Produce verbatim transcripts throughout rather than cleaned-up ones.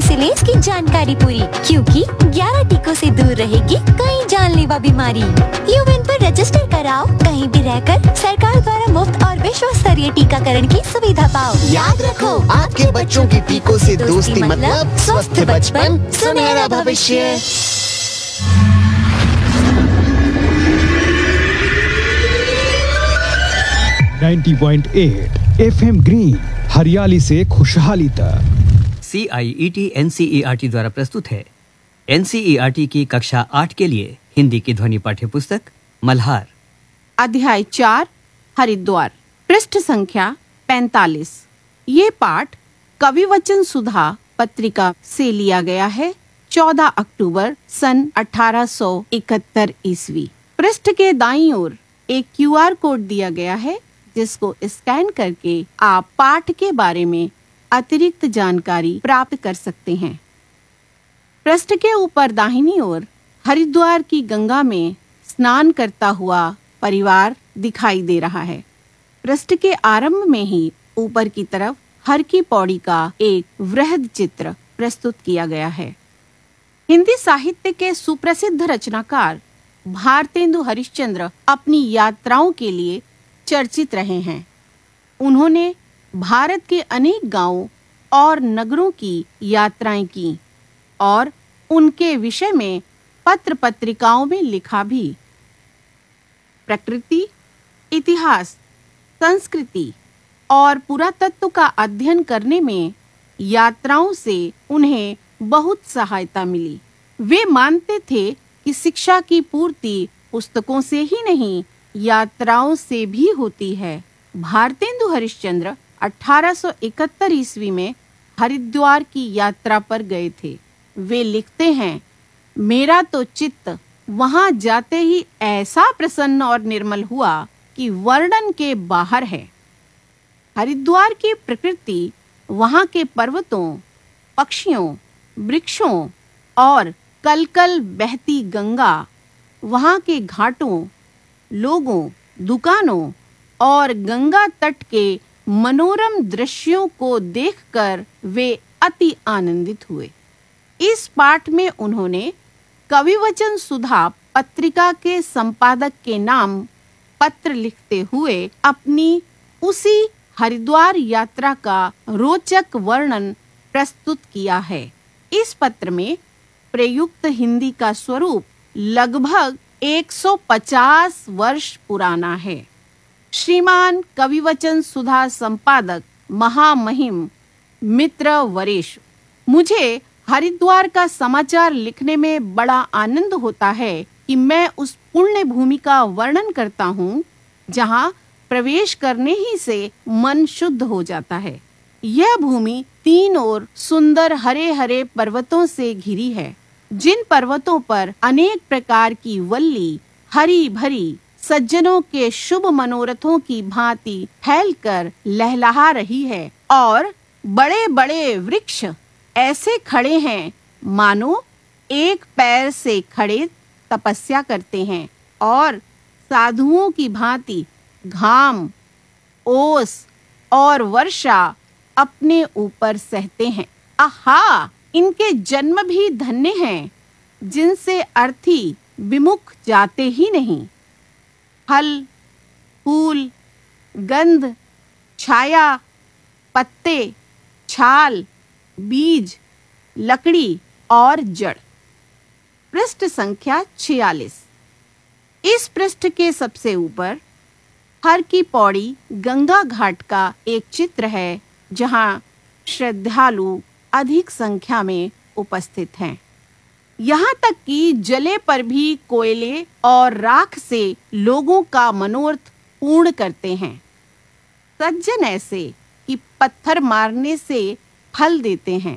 जल्दी से ले इसकी जानकारी पूरी, क्योंकि ग्यारह टीकों से दूर रहेगी कई जानलेवा बीमारी। यूएन पर रजिस्टर कराओ, कहीं भी रहकर सरकार द्वारा मुफ्त और विश्व स्तरीय टीकाकरण की सुविधा पाओ। याद रखो, आपके बच्चों की टीकों से दोस्ती मतलब स्वस्थ बचपन, सुनहरा भविष्य। नब्बे पॉइंट आठ एफएम ग्रीन, हरियाली से खुशहाली तक। सी आई E T N C E R T द्वारा प्रस्तुत है N C E R T की कक्षा आठ के लिए हिंदी की ध्वनि पाठ्य पुस्तक मल्हार, अध्याय चार, हरिद्वार, पृष्ठ संख्या पैंतालीस। ये पाठ कविवचन सुधा पत्रिका से लिया गया है, चौदह अक्टूबर सन अठारह सौ इकहत्तर ईस्वी। पृष्ठ के दाईं ओर एक क्यू आर कोड दिया गया है, जिसको स्कैन करके आप पाठ के बारे में अतिरिक्त जानकारी प्राप्त कर सकते हैं। पृष्ठ के ऊपर दाहिनी ओर हरिद्वार की गंगा में स्नान करता हुआ परिवार दिखाई दे रहा है। पृष्ठ के आरंभ में ही ऊपर की तरफ हर की पौड़ी का एक वृहद चित्र प्रस्तुत किया गया है। हिंदी साहित्य के सुप्रसिद्ध रचनाकार भारतेंदु हरिश्चंद्र अपनी यात्राओं के लिए चर्चित रहे हैं। उन्होंने भारत के अनेक गांवों और नगरों की यात्राएं की और उनके विषय में पत्र पत्रिकाओं में लिखा भी। प्रकृति, इतिहास, संस्कृति और पुरातत्व का अध्ययन करने में यात्राओं से उन्हें बहुत सहायता मिली। वे मानते थे कि शिक्षा की पूर्ति पुस्तकों से ही नहीं, यात्राओं से भी होती है। भारतेंदु हरिश्चंद्र अठारह सौ इकहत्तर ईस्वी में हरिद्वार की यात्रा पर गए थे। वे लिखते हैं, मेरा तो चित्त वहां जाते ही ऐसा प्रसन्न और निर्मल हुआ कि वर्णन के बाहर है। हरिद्वार की प्रकृति, वहां के पर्वतों, पक्षियों, वृक्षों और कलकल बहती गंगा, वहां के घाटों, लोगों, दुकानों और गंगा तट के मनोरम दृश्यों को देखकर वे अति आनंदित हुए। इस पाठ में उन्होंने कविवचन सुधा पत्रिका के संपादक के नाम पत्र लिखते हुए अपनी उसी हरिद्वार यात्रा का रोचक वर्णन प्रस्तुत किया है। इस पत्र में प्रयुक्त हिंदी का स्वरूप लगभग एक सौ पचास वर्ष पुराना है। श्रीमान कविवचन सुधा संपादक महामहिम मित्र वरेश, मुझे हरिद्वार का समाचार लिखने में बड़ा आनंद होता है कि मैं उस पुण्य भूमि का वर्णन करता हूँ जहाँ प्रवेश करने ही से मन शुद्ध हो जाता है। यह भूमि तीन ओर सुंदर हरे हरे पर्वतों से घिरी है, जिन पर्वतों पर अनेक प्रकार की वल्ली हरी भरी सज्जनों के शुभ मनोरथों की भांति फैलकर लहलहा रही है और बड़े बड़े वृक्ष ऐसे खड़े हैं मानो एक पैर से खड़े तपस्या करते हैं और साधुओं की भांति घाम, ओस और वर्षा अपने ऊपर सहते हैं। आहा, इनके जन्म भी धन्य हैं, जिनसे अर्थी विमुख जाते ही नहीं। फल, फूल, गंध, छाया, पत्ते, छाल, बीज, लकड़ी और जड़। पृष्ठ संख्या छियालीस। इस पृष्ठ के सबसे ऊपर हर की पौड़ी गंगा घाट का एक चित्र है, जहां श्रद्धालु अधिक संख्या में उपस्थित हैं। यहाँ तक कि जले पर भी कोयले और राख से लोगों का मनोरथ पूर्ण करते हैं। सज्जन ऐसे कि पत्थर मारने से फल देते हैं।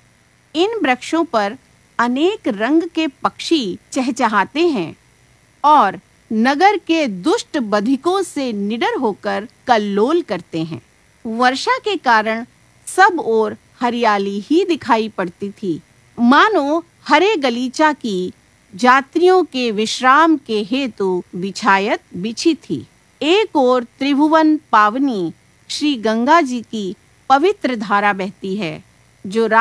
इन वृक्षों पर अनेक रंग के पक्षी चहचहाते हैं और नगर के दुष्ट बधिकों से निडर होकर कल्लोल करते हैं। वर्षा के कारण सब ओर हरियाली ही दिखाई पड़ती थी, मानो हरे गलीचा की यात्रियों के विश्राम के हेतु बिछायत बिछी थी। एक ओर त्रिभुवन पावनी श्री गंगा जी की पवित्र धारा बहती है, जो